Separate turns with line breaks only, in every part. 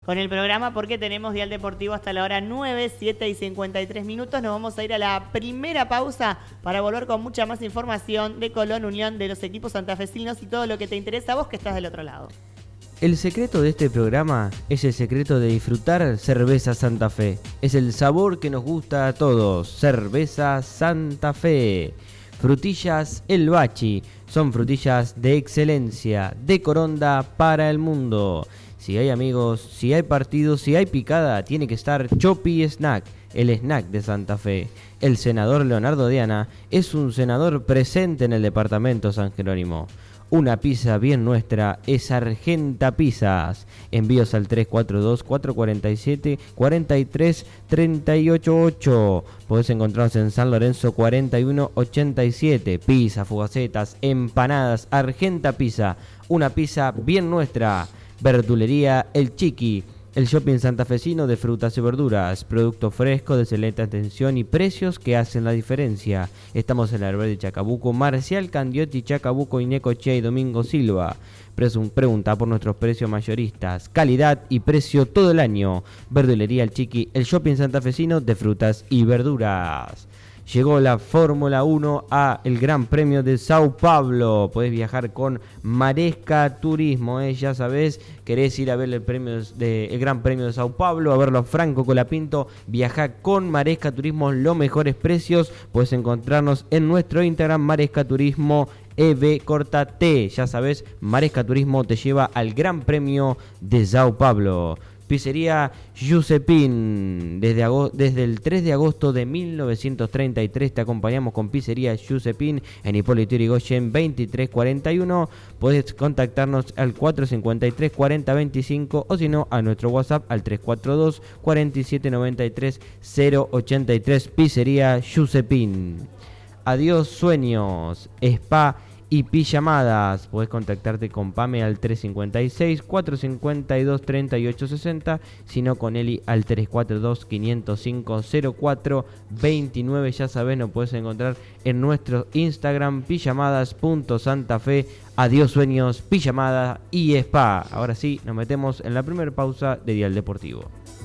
con el programa porque tenemos Dial Deportivo hasta la hora 9, 7 y 53 minutos. Nos vamos a ir a la primera pausa para volver con mucha más información de Colón, Unión, de los equipos santafesinos y todo lo que te interesa a vos que estás del otro lado.
El secreto de este programa es el secreto de disfrutar Cerveza Santa Fe. Es el sabor que nos gusta a todos. Cerveza Santa Fe. Frutillas El Bachi. Son frutillas de excelencia, de Coronda para el mundo. Si hay amigos, si hay partidos, si hay picada, tiene que estar Chopi Snack, el snack de Santa Fe. El senador Leonardo Diana es un senador presente en el departamento San Jerónimo. Una pizza bien nuestra es Argenta Pizzas. Envíos al 342-447-43-388. Podés encontrarnos en San Lorenzo 4187. Pizza, fugacetas, empanadas, Argenta Pizza. Una pizza bien nuestra. Verdulería El Chiqui. El shopping santafesino de frutas y verduras, producto fresco de excelente atención y precios que hacen la diferencia. Estamos en la Herbal de Chacabuco, Marcial Candiotti, Chacabuco, Inecochea y Domingo Silva. Pregunta por nuestros precios mayoristas, calidad y precio todo el año. Verdulería El Chiqui, el shopping santafesino de frutas y verduras. Llegó la Fórmula 1 a el Gran Premio de Sao Paulo. Podés viajar con Maresca Turismo, ya sabés, querés ir a ver el Gran Premio de Sao Paulo, a verlo a Franco Colapinto, viajá con Maresca Turismo, los mejores precios. Podés encontrarnos en nuestro Instagram, Maresca Turismo EB_T. Ya sabés, Maresca Turismo te lleva al Gran Premio de Sao Paulo. Pizzería Giuseppin. Desde el 3 de agosto de 1933 te acompañamos con Pizzería Giuseppin en Hipólito Yrigoyen 2341. Podés contactarnos al 453-4025 o si no a nuestro WhatsApp al 342-4793-083. Pizzería Giuseppin. Adiós sueños, spa y pijamadas. Podés contactarte con Pame al 356-452-3860, sino con Eli al 342-505-0429. Ya sabés, nos podés encontrar en nuestro Instagram, pijamadas.santafe. Adiós sueños, pijamada y spa. Ahora sí, nos metemos en la primera pausa de Dial Deportivo.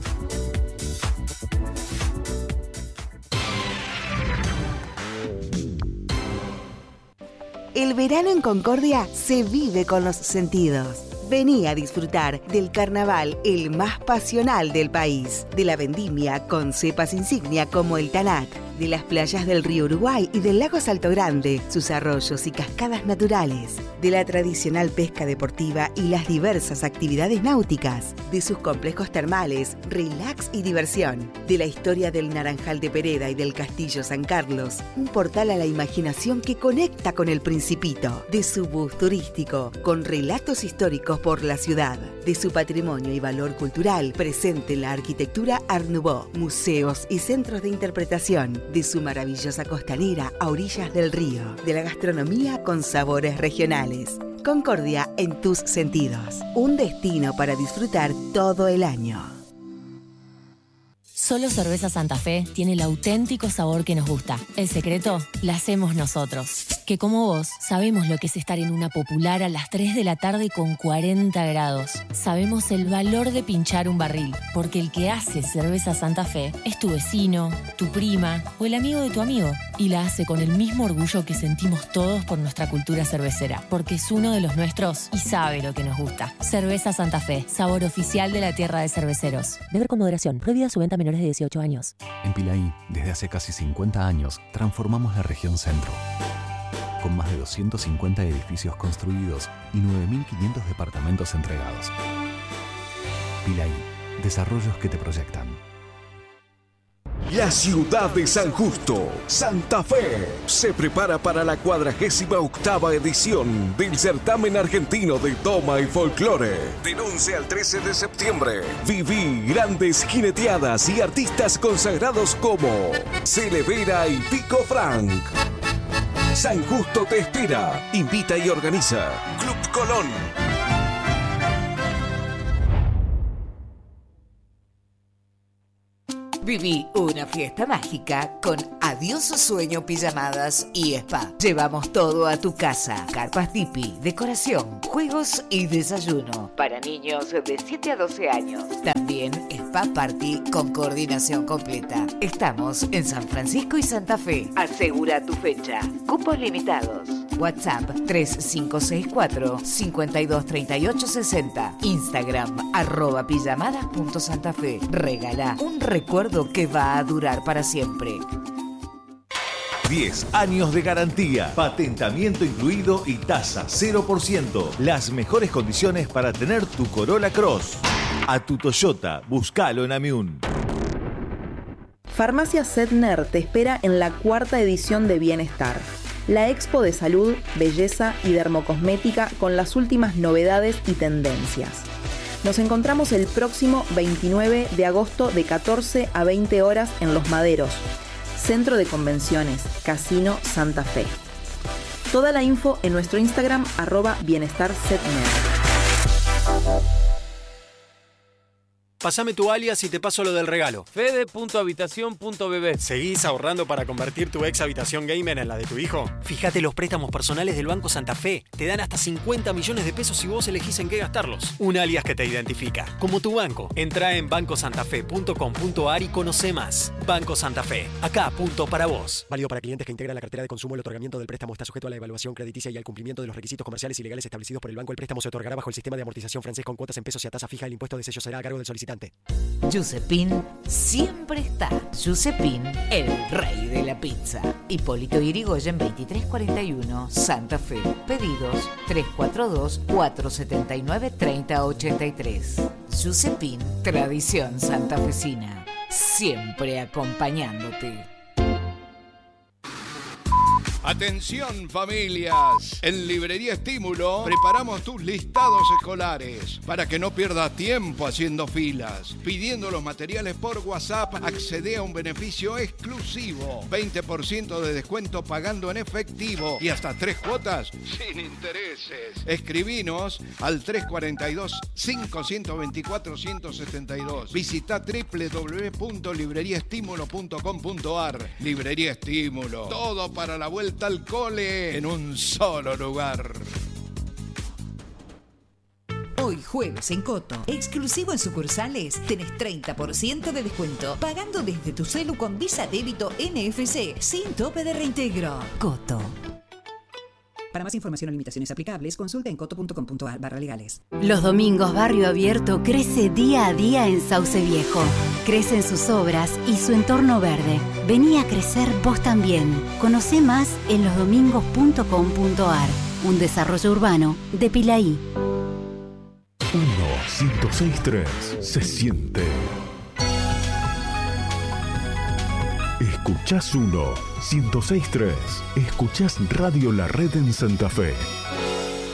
El verano en Concordia se vive con los sentidos. Vení a disfrutar del carnaval, el más pasional del país, de la vendimia con cepas insignia como el Tanat, de las playas del río Uruguay y del lago Salto Grande, sus arroyos y cascadas naturales, de la tradicional pesca deportiva y las diversas actividades náuticas, de sus complejos termales, relax y diversión, de la historia del Naranjal de Pereda y del Castillo San Carlos, un portal a la imaginación que conecta con el Principito, de su bus turístico, con relatos históricos por la ciudad, de su patrimonio y valor cultural presente en la arquitectura Art Nouveau, museos y centros de interpretación, de su maravillosa costanera a orillas del río, de la gastronomía con sabores regionales. Concordia en tus sentidos, un destino para disfrutar todo el año.
Solo Cerveza Santa Fe tiene el auténtico sabor que nos gusta. El secreto la hacemos nosotros. Que como vos, sabemos lo que es estar en una popular a las 3 de la tarde con 40 grados. Sabemos el valor de pinchar un barril, porque el que hace Cerveza Santa Fe es tu vecino, tu prima o el amigo de tu amigo. Y la hace con el mismo orgullo que sentimos todos por nuestra cultura cervecera, porque es uno de los nuestros y sabe lo que nos gusta. Cerveza Santa Fe, sabor oficial de la tierra de cerveceros.
Beber con moderación. Prohibida su venta a menores de 18 años.
En Pilaí, desde hace casi 50 años, transformamos la región centro. Con más de 250 edificios construidos y 9.500 departamentos entregados. Pilaí, desarrollos que te proyectan.
La ciudad de San Justo, Santa Fe, se prepara para la 48ª edición del Certamen Argentino de Toma y Folclore. Del 11 al 13 de septiembre, viví grandes jineteadas y artistas consagrados como Celevera y Pico Frank. San Justo te espera. Invita y organiza Club Colón.
Viví una fiesta mágica con Adiós Sueño Pijamadas y Spa. Llevamos todo a tu casa. Carpas tipi, decoración, juegos y desayuno. Para niños de 7 a 12 años. También Spa Party con coordinación completa. Estamos en San Francisco y Santa Fe. Asegura tu fecha. Cupos limitados. WhatsApp 3564-523860. Instagram @pijamadas.santafe. Regala un recuerdo que va a durar para siempre.
10 años de garantía, patentamiento incluido y tasa 0%. Las mejores condiciones para tener tu Corolla Cross. A tu Toyota, búscalo en Amiún.
Farmacia Setner te espera en la 4ª edición de Bienestar, la expo de salud, belleza y dermocosmética con las últimas novedades y tendencias. Nos encontramos el próximo 29 de agosto de 14 a 20 horas en Los Maderos, Centro de Convenciones, Casino Santa Fe. Toda la info en nuestro Instagram @bienestarsetner.
Pásame tu alias y te paso lo del regalo.
Fede.habitación.bb.
¿Seguís ahorrando para convertir tu ex habitación gamer en la de tu hijo? Fíjate los préstamos personales del Banco Santa Fe. Te dan hasta 50 millones de pesos si vos elegís en qué gastarlos. Un alias que te identifica, como tu banco. Entrá en bancosantafe.com.ar y conoce más. Banco Santa Fe. Acá, punto para vos. Válido para clientes que integran la cartera de consumo. El otorgamiento del préstamo está sujeto a la evaluación crediticia y al cumplimiento de los requisitos comerciales y legales establecidos por el banco. El préstamo se otorgará bajo el sistema de amortización francés con cuotas en pesos y a tasa fija. El impuesto de sello será a cargo del solicitante.
Giuseppin siempre está. Giuseppin, el rey de la pizza. Hipólito Yrigoyen 2341, Santa Fe. Pedidos 342-479-3083. Giuseppin, tradición santafesina. Siempre acompañándote.
Atención familias, en Librería Estímulo preparamos tus listados escolares para que no pierdas tiempo haciendo filas. Pidiendo los materiales por WhatsApp, accede a un beneficio exclusivo, 20% de descuento pagando en efectivo y hasta 3 cuotas sin intereses. Escribinos al 342-5124-172. Visita www.libreriaestimulo.com.ar. Librería Estímulo, todo para la vuelta al cole en un solo lugar.
Hoy jueves en Coto, exclusivo en sucursales, tenés 30% de descuento pagando desde tu celu con Visa Débito NFC sin tope de reintegro. Coto.
Para más información o limitaciones aplicables, consulta en coto.com.ar/legales.
Los domingos Barrio Abierto crece día a día en Sauce Viejo. Crecen sus obras y su entorno verde. Vení a crecer vos también. Conocé más en losdomingos.com.ar. Un desarrollo urbano de Pilaí.
1-106.3 se siente. Escuchás 1-106.3. Escuchás Radio La Red en Santa Fe.